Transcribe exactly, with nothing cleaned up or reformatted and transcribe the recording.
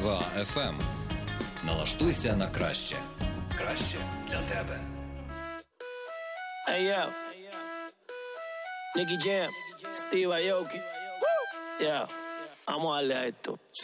ВА еф ем. Налаштуйся на краще. Краще для тебе. Hey, yo. Nicky Jam, Steve Aoki. Yeah, vamos a darle a esto.